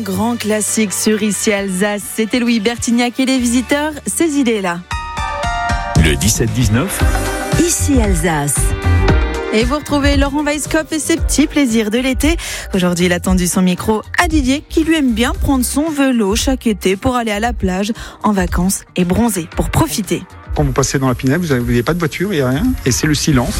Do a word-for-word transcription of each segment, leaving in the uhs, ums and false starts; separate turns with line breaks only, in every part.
grand classique sur Ici Alsace. C'était Louis Bertignac et les visiteurs, ces idées-là.
Le dix-sept dix-neuf.
Ici Alsace. Et vous retrouvez Laurent Weisskopf et ses petits plaisirs de l'été. Aujourd'hui, il a tendu son micro à Didier, qui lui aime bien prendre son vélo chaque été pour aller à la plage, en vacances et bronzer, pour profiter.
Quand vous passez dans la Pinède, vous n'avez pas de voiture, il n'y a rien, et c'est le silence.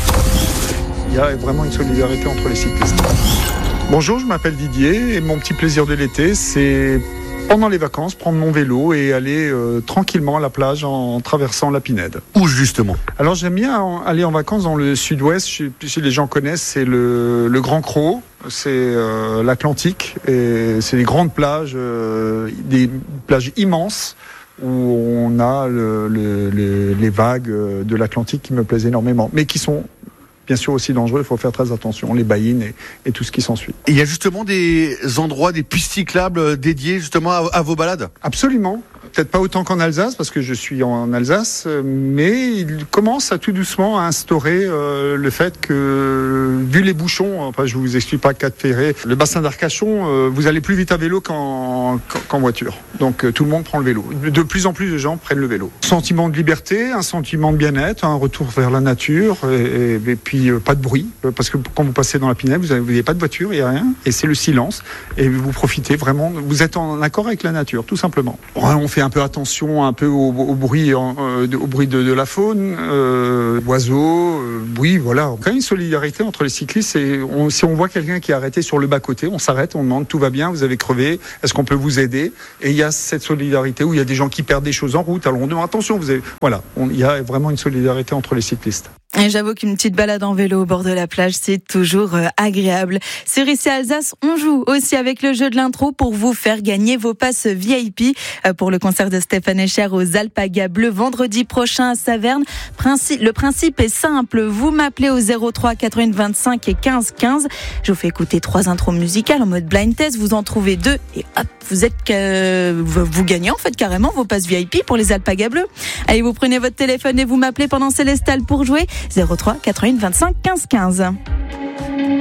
Il y a vraiment une solidarité entre les cyclistes. Bonjour, je m'appelle Didier, et mon petit plaisir de l'été, c'est pendant les vacances, prendre mon vélo et aller euh, tranquillement à la plage en, en traversant la Pinède.
Où justement ?
Alors j'aime bien en, aller en vacances dans le sud-ouest, je, si les gens connaissent, c'est le, le Grand Cros, c'est euh, l'Atlantique, et c'est des grandes plages, euh, des plages immenses, où on a le, le, le, les vagues de l'Atlantique qui me plaisent énormément, mais qui sont bien sûr aussi dangereux, il faut faire très attention, les baïnes et, et tout ce qui s'ensuit.
Et il y a justement des endroits, des pistes cyclables dédiés justement à, à vos balades ?
Absolument. Peut-être pas autant qu'en Alsace, parce que je suis en Alsace, mais il commence à tout doucement à instaurer euh, le fait que, vu les bouchons, enfin je vous explique pas Cap Ferré, le bassin d'Arcachon, euh, vous allez plus vite à vélo qu'en, qu'en voiture. Donc euh, tout le monde prend le vélo. De plus en plus de gens prennent le vélo. Sentiment de liberté, un sentiment de bien-être, un retour vers la nature, et, et, et puis euh, pas de bruit, parce que quand vous passez dans la Pinède, vous n'avez pas de voiture, il n'y a rien, et c'est le silence, et vous profitez vraiment, vous êtes en accord avec la nature, tout simplement. On fait un peu attention un peu au, au bruit, euh, au bruit de, de la faune, euh, oiseaux, euh, oui, voilà. Quand même une solidarité entre les cyclistes. Et on, si on voit quelqu'un qui est arrêté sur le bas côté, on s'arrête, on demande tout va bien, vous avez crevé, est-ce qu'on peut vous aider ? Et il y a cette solidarité où il y a des gens qui perdent des choses en route. Alors on demande attention, vous avez, voilà, on, il y a vraiment une solidarité entre les cyclistes.
Et j'avoue qu'une petite balade en vélo au bord de la plage, c'est toujours euh, agréable. Sur Ici Alsace, on joue aussi avec le jeu de l'intro pour vous faire gagner vos passes V I P euh, pour le concert de Stéphane Echer aux Alpagas Bleues vendredi prochain à Saverne. Princi- le principe est simple, vous m'appelez au zéro trois quatre-vingts vingt-cinq et quinze quinze. Je vous fais écouter trois intros musicales en mode blind test, vous en trouvez deux et hop, vous êtes euh, vous gagnez en fait carrément vos passes V I P pour les Alpagas Bleues. Allez, vous prenez votre téléphone et vous m'appelez pendant Célestal pour jouer. zéro trois quatre-vingts vingt-cinq quinze quinze.